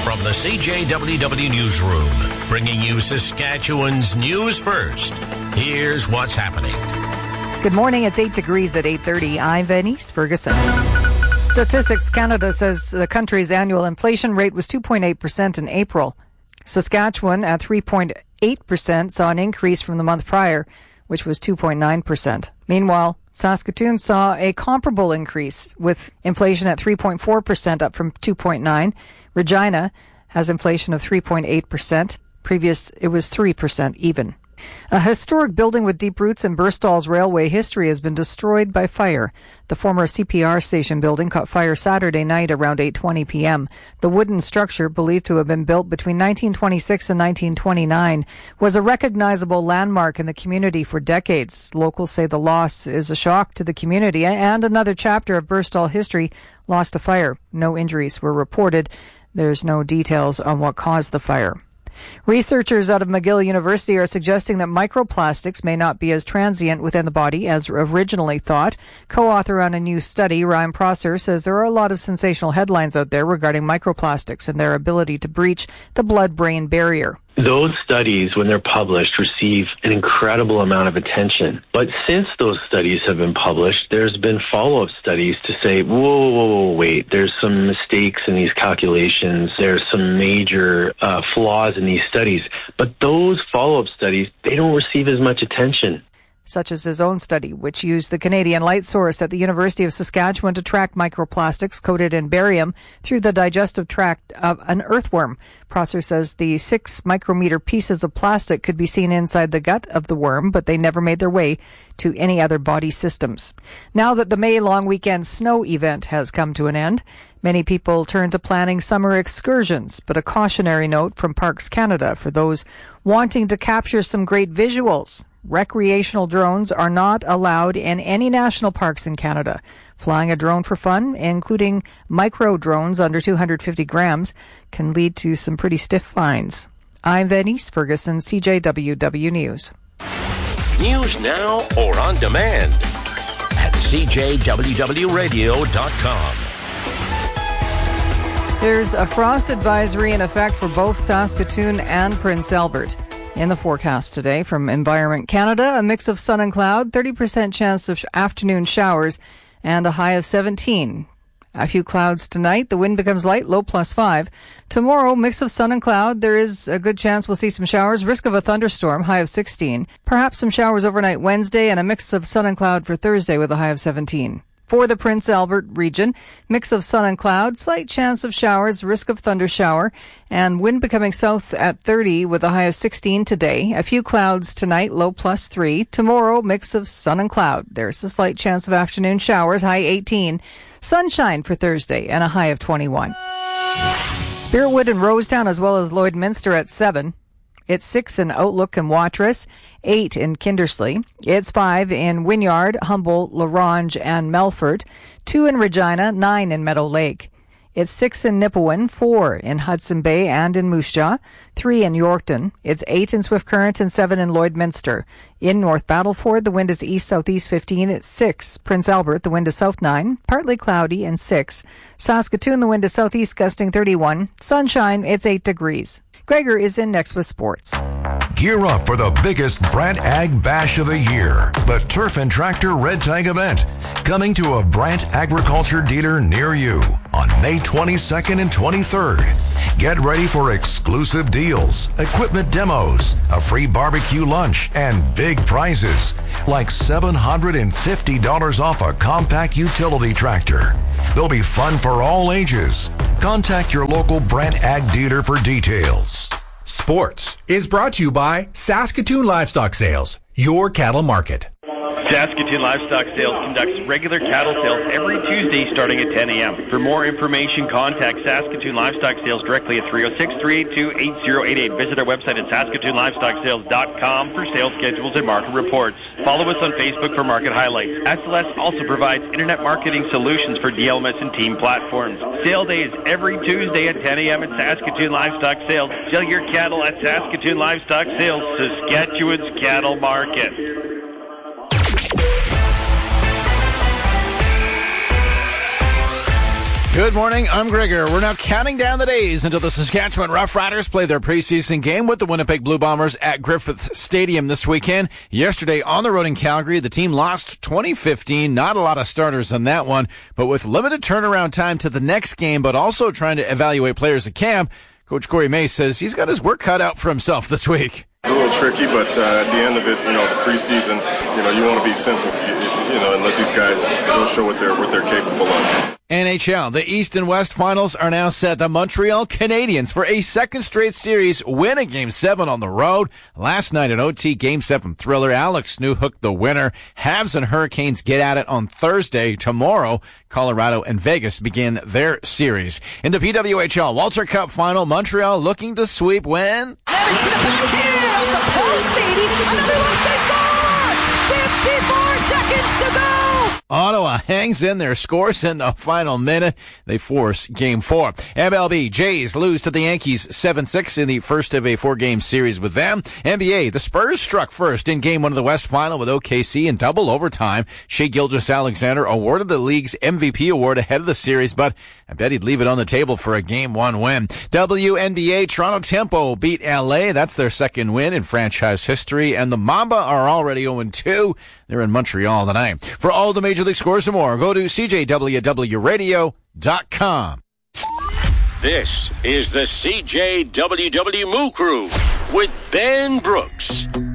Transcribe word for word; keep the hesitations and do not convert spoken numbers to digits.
From the C J W W Newsroom, bringing you Saskatchewan's news first. Here's what's happening. Good morning. It's eight degrees at eight thirty. I'm Venice Ferguson. Statistics Canada says the country's annual inflation rate was two point eight percent in April. Saskatchewan at three point eight percent saw an increase from the month prior, which was two point nine percent. Meanwhile, Saskatoon saw a comparable increase with inflation at three point four percent, up from two point nine. Regina has inflation of three point eight percent. Previous, it was three percent even. A historic building with deep roots in Burstall's railway history has been destroyed by fire. The former C P R station building caught fire Saturday night around eight twenty p.m. The wooden structure, believed to have been built between nineteen twenty-six and nineteen twenty-nine, was a recognizable landmark in the community for decades. Locals say the loss is a shock to the community and another chapter of Burstall history lost to fire. No injuries were reported. There's no details on what caused the fire. Researchers out of McGill University are suggesting that microplastics may not be as transient within the body as originally thought. Co-author on a new study, Ryan Prosser, says there are a lot of sensational headlines out there regarding microplastics and their ability to breach the blood-brain barrier. Those studies, when they're published, receive an incredible amount of attention. But since those studies have been published, there's been follow-up studies to say, whoa, whoa, whoa, wait, there's some mistakes in these calculations. There's some major uh, flaws in these studies. But those follow-up studies, they don't receive as much attention. Such as his own study, which used the Canadian light source at the University of Saskatchewan to track microplastics coated in barium through the digestive tract of an earthworm. Prosser says the six micrometer pieces of plastic could be seen inside the gut of the worm, but they never made their way to any other body systems. Now that the May long weekend snow event has come to an end, many people turn to planning summer excursions, but a cautionary note from Parks Canada for those wanting to capture some great visuals. Recreational drones are not allowed in any national parks in Canada. Flying a drone for fun, including micro drones under two hundred fifty grams, can lead to some pretty stiff fines. I'm Venice Ferguson, C J W W News. News now or on demand at c j w w radio dot com. There's a frost advisory in effect for both Saskatoon and Prince Albert. In the forecast today from Environment Canada, a mix of sun and cloud, thirty percent chance of afternoon showers, and a high of seventeen. A few clouds tonight. The wind becomes light, low plus five. Tomorrow, mix of sun and cloud. There is a good chance we'll see some showers. Risk of a thunderstorm, high of sixteen. Perhaps some showers overnight Wednesday, and a mix of sun and cloud for Thursday with a high of seventeen. For the Prince Albert region, mix of sun and cloud, slight chance of showers, risk of thunder shower, and wind becoming south at thirty with a high of sixteen today. A few clouds tonight, low plus three. Tomorrow, mix of sun and cloud. There's a slight chance of afternoon showers, high eighteen. Sunshine for Thursday and a high of twenty-one. Spiritwood and Rosetown as well as Lloydminster at seven. It's six in Outlook and Watrous, eight in Kindersley. It's five in Wynyard, Humboldt, La Ronge, and Melfort, two in Regina, nine in Meadow Lake. It's six in Nipawin, four in Hudson Bay and in Moose Jaw, three in Yorkton. It's eight in Swift Current and seven in Lloydminster. In North Battleford, the wind is east-southeast fifteen. It's six. Prince Albert, the wind is south nine, partly cloudy and six. Saskatoon, the wind is southeast gusting thirty-one. Sunshine, it's eight degrees. Gregor is in next with sports. Gear up for the biggest Brant Ag Bash of the year, the Turf and Tractor Red Tag event, coming to a Brant Agriculture dealer near you on May twenty-second and twenty-third. Get ready for exclusive deals, equipment demos, a free barbecue lunch, and big prizes, like seven hundred fifty dollars off a compact utility tractor. There'll be fun for all ages. Contact your local Brant Ag dealer for details. Sports is brought to you by Saskatoon Livestock Sales, your cattle market. Saskatoon Livestock Sales conducts regular cattle sales every Tuesday starting at ten a.m. For more information, contact Saskatoon Livestock Sales directly at three oh six, three eight two, eight oh eight eight. Visit our website at saskatoon livestock sales dot com for sales schedules and market reports. Follow us on Facebook for market highlights. S L S also provides internet marketing solutions for D L M S and team platforms. Sale days every Tuesday at ten a.m. at Saskatoon Livestock Sales. Sell your cattle at Saskatoon Livestock Sales, Saskatchewan's cattle market. Good morning, I'm Gregor. We're now counting down the days until the Saskatchewan Roughriders play their preseason game with the Winnipeg Blue Bombers at Griffith Stadium this weekend. Yesterday on the road in Calgary, the team lost twenty fifteen. Not a lot of starters on that one, but with limited turnaround time to the next game, but also trying to evaluate players at camp, Coach Corey May says he's got his work cut out for himself this week. It's a little tricky, but uh, at the end of it, you know, the preseason, you know, you want to be simple, you, you know, and let these guys go show what they're what they're capable of. N H L, the East and West finals are now set. The Montreal Canadiens, for a second straight series, win a Game seven on the road. Last night at O T, Game seven thriller. Alex Newhook, the winner. Habs and Hurricanes get at it on Thursday. Tomorrow, Colorado and Vegas begin their series. In the P W H L Walter Cup final, Montreal looking to sweep when? There's the backhand off the post, baby. Another one, they score! fifty-four seconds to go! Ottawa hangs in their scores in the final minute. They force Game four. M L B, Jays lose to the Yankees seven six in the first of a four-game series with them. N B A, the Spurs struck first in Game one of the West Final with O K C in double overtime. Shai Gilgeous-Alexander awarded the league's M V P award ahead of the series, but I bet he'd leave it on the table for a Game one win. W N B A, Toronto Tempo beat L A. That's their second win in franchise history, and the Mamba are already oh and two. They're in Montreal tonight. For all the Major League scores and more, go to C J W W radio dot com. This is the C J W W Moo Crew with Ben Brooks.